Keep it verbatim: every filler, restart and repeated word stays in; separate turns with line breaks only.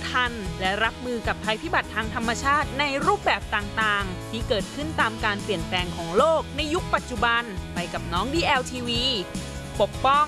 ทันและรับมือกับภัยพิบัติทางธรรมชาติในรูปแบบต่างๆที่เกิดขึ้นตามการเปลี่ยนแปลงของโลกในยุคปัจจุบันไปกับน้อง ดี แอล ที วี ปกป้อง